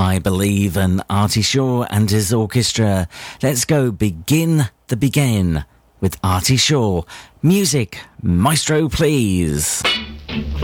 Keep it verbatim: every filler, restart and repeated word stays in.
I Believe, and Artie Shaw and his orchestra. Let's go begin the begin with Artie Shaw. Music, maestro, please.